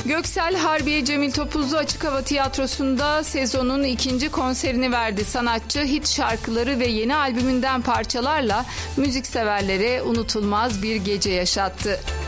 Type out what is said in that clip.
Göksel Harbiye Cemil Topuzlu Açık Hava Tiyatrosu'nda sezonun ikinci konserini verdi. Sanatçı hit şarkıları ve yeni albümünden parçalarla müzikseverlere unutulmaz bir gece yaşattı.